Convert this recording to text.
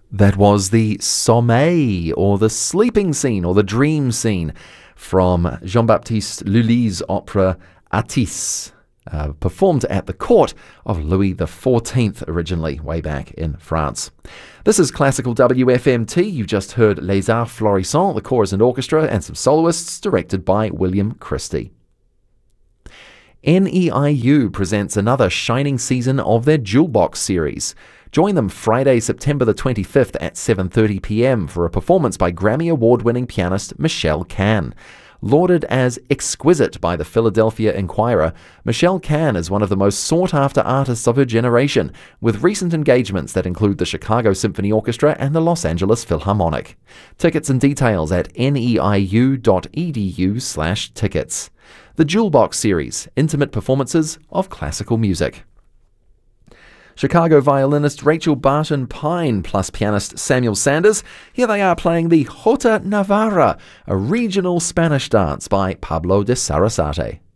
That was the Sommeil, or the sleeping scene, or the dream scene, from Jean-Baptiste Lully's opera Atys, performed at the court of Louis XIV originally, way back in France. This is Classical WFMT. You just heard Les Arts Florissants, the chorus and orchestra, and some soloists, directed by William Christie. NEIU presents another shining season of their Jewel Box series. Join them Friday, September the 25th at 7:30 p.m. for a performance by Grammy Award-winning pianist Michelle Cann. Lauded as exquisite by the Philadelphia Inquirer, Michelle Cann is one of the most sought-after artists of her generation, with recent engagements that include the Chicago Symphony Orchestra and the Los Angeles Philharmonic. Tickets and details at neiu.edu/tickets. The Jewel Box series, intimate performances of classical music. Chicago violinist Rachel Barton Pine plus pianist Samuel Sanders, here they are playing the Jota Navarra, a regional Spanish dance by Pablo de Sarasate.